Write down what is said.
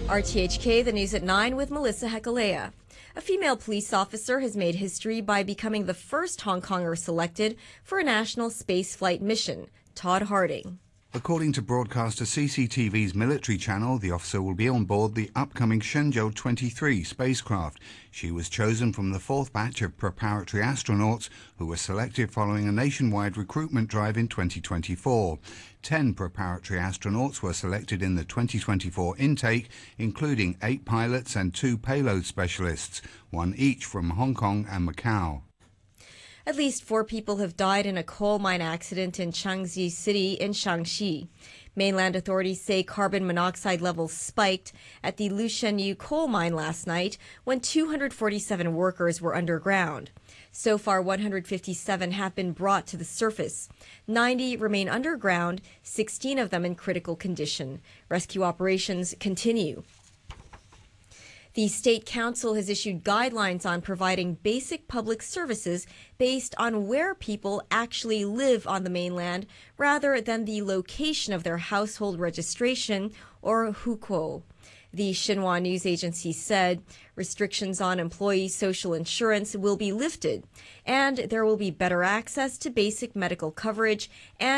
RTHK, the news at 9 with Melissa Hekalea. A female police officer has made history by becoming the first Hong Konger selected for a national spaceflight mission. Todd Harding. According to broadcaster CCTV's military channel, the officer will be on board the upcoming Shenzhou 23 spacecraft. She was chosen from the fourth batch of preparatory astronauts who were selected following a nationwide recruitment drive in 2024. 10 preparatory astronauts were selected in the 2024 intake, including 8 pilots and 2 payload specialists, one each from Hong Kong and Macau. At least 4 people have died in a coal mine accident in Changji City in Shaanxi. Mainland authorities say carbon monoxide levels spiked at the Lushenyu coal mine last night when 247 workers were underground. So far, 157 have been brought to the surface. 90 remain underground, 16 of them in critical condition. Rescue operations continue. The State Council has issued guidelines on providing basic public services based on where people actually live on the mainland rather than the location of their household registration or hukou. The Xinhua news agency said restrictions on employee social insurance will be lifted and there will be better access to basic medical coverage and